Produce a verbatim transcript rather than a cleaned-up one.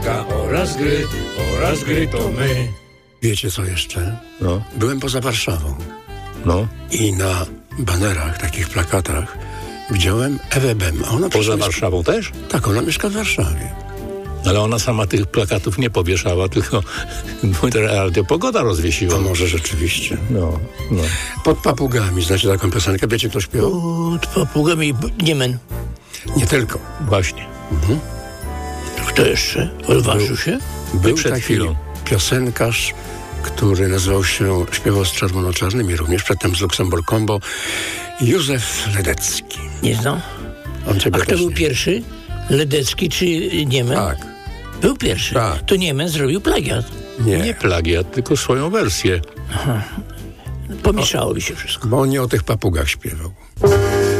piosenka oraz gry, oraz gry to my. Wiecie co jeszcze? No. Byłem poza Warszawą. No. I na banerach, takich plakatach widziałem Ewę Bem. A ona Poza mieszka... Warszawą też? Tak, ona mieszka w Warszawie. Ale ona sama tych plakatów nie powieszała, tylko Radio Pogoda rozwiesiła. To może rzeczywiście. No, no. Pod papugami, znacie taką piosenkę? Wiecie, kto śpiewał? Pod papugami Niemen. Nie tylko. Właśnie. Mhm. Kto jeszcze? Odważył się? Był przed taki chwilą. piosenkarz, który nazywał się, śpiewał z czerwono-czarnymi również, przedtem z Luksemburg Combo, Józef Ledecki. Nie znam. On ciebie A kto też był nie. pierwszy? Ledecki czy Niemen? Tak. Był pierwszy. Tak. To Niemen zrobił plagiat. Nie, Nie plagiat, tylko swoją wersję. Pomieszało mi się wszystko. bo on nie o tych papugach śpiewał.